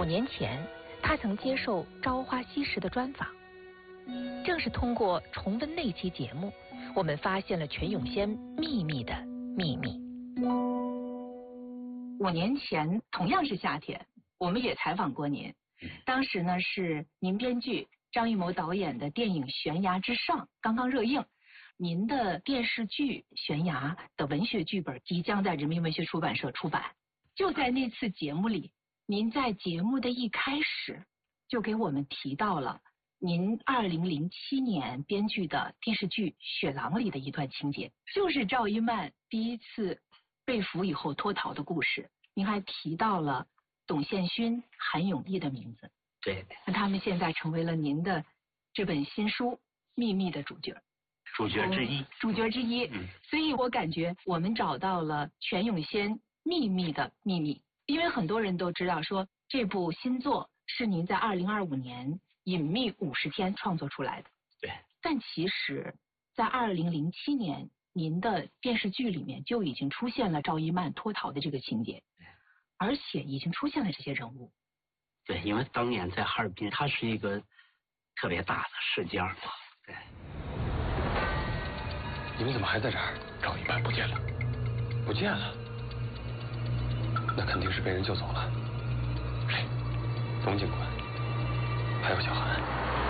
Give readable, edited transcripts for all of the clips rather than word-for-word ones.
年前，他曾接受《朝花夕拾》的专访。正是通过重温那期节目，我们发现了全永先秘密的秘密。 5年前，同样是夏天，我们也采访过您。当时呢是您编剧，张艺谋导演的电影《悬崖之上》刚刚热映，您的电视剧《悬崖》的文学剧本即将在人民文学出版社出版。就在那次节目里，您在节目的一开始就给我们提到了您2007年编剧的电视剧《雪狼》里的一段情节，就是赵一曼第一次被俘以后脱逃的故事。您还提到了董宪勋、韩永义的名字。 对， 那他们现在成为了您的这本新书《秘密》的主角之一。所以我感觉我们找到了全永先秘密的秘密，因为很多人都知道说这部新作是您在2025年隐秘50天创作出来的。 对， 但其实在2007年您的电视剧里面就已经出现了赵一曼脱逃的这个情节，而且已经出现了这些人物。 对，因为当年在哈尔滨，它是一个特别大的事件嘛。对。 你们怎么还在这儿？赵一曼不见了，不见了，那肯定是被人救走了。谁？冯警官，还有小韩。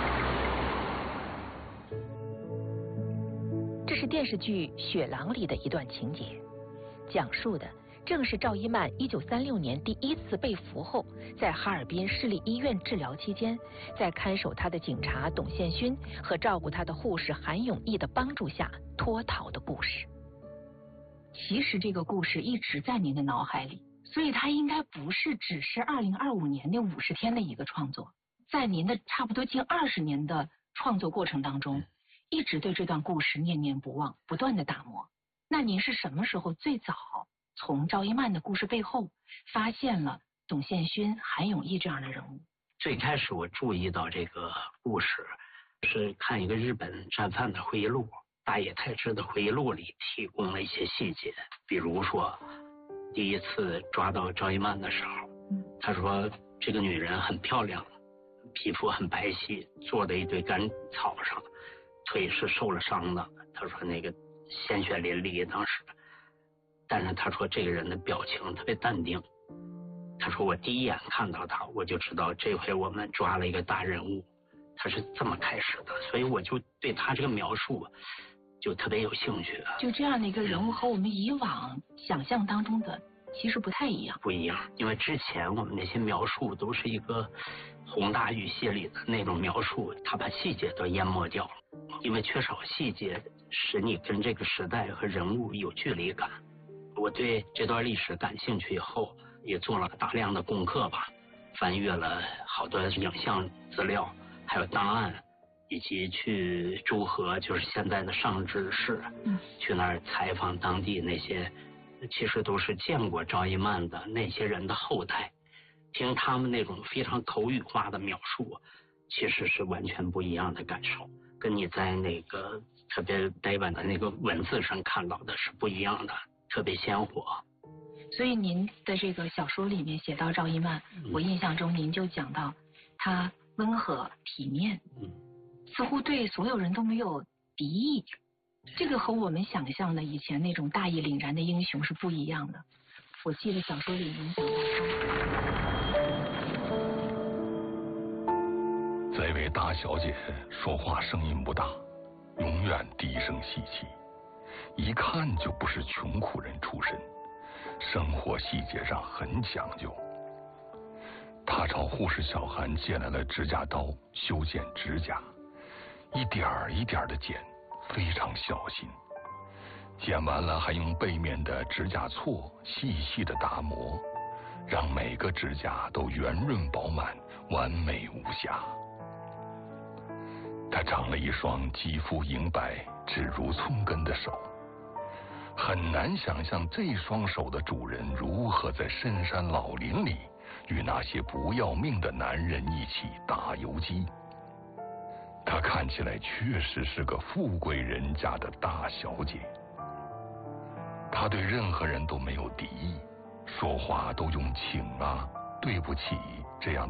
这是电视剧《雪狼》里的一段情节，讲述的正是赵一曼1936年第一次被俘后，在哈尔滨市立医院治疗期间，在看守他的警察董宪勋和照顾他的护士韩永义的帮助下脱逃的故事。 其实这个故事一直在您的脑海里，所以它应该不是只是2025年那50天的一个创作，在您的差不多近20年的创作过程当中，一直对这段故事念念不忘，不断的打磨。那您是什么时候最早从赵一曼的故事背后发现了董宪勋、韩永义这样的人物？ 最开始我注意到这个故事是看一个日本战犯的回忆录，大野太志的回忆录里提供了一些细节，比如说第一次抓到赵一曼的时候，他说这个女人很漂亮，皮肤很白皙，坐在一堆干草上，腿是受了伤的，他说那个鲜血淋漓当时，但是他说这个人的表情特别淡定，他说我第一眼看到他我就知道这回我们抓了一个大人物，他是这么开始的，所以我就对他这个描述就特别有兴趣。 就这样的一个人物和我们以往想象当中的其实不太一样。 不一样，因为之前我们那些描述都是一个宏大语系里的那种描述，他把细节都淹没掉了，因为缺少细节使你跟这个时代和人物有距离感。我对这段历史感兴趣以后，也做了大量的功课吧，翻阅了好多影像资料，还有档案，以及去诸河，就是现在的上志市，去那儿采访当地那些其实都是见过赵一曼的那些人的后代，听他们那种非常口语化的描述，其实是完全不一样的感受，跟你在那个特别呆板的那个文字上看到的是不一样的，特别鲜活。 所以您的这个小说里面写到赵一曼，我印象中您就讲到她温和体面，似乎对所有人都没有敌意，这个和我们想象的以前那种大义凛然的英雄是不一样的。我记得小说里您讲到这位大小姐说话声音不大，永远低声细气，一看就不是穷苦人出身，生活细节上很讲究。她朝护士小韩借来了指甲刀修剪指甲，一点儿一点儿的剪，非常小心。剪完了还用背面的指甲锉细细的打磨，让每个指甲都圆润饱满，完美无瑕。她长了一双肌肤莹白、指如葱根的手，很难想象这双手的主人如何在深山老林里与那些不要命的男人一起打游击。她看起来确实是个富贵人家的大小姐。她对任何人都没有敌意，说话都用请啊、对不起这样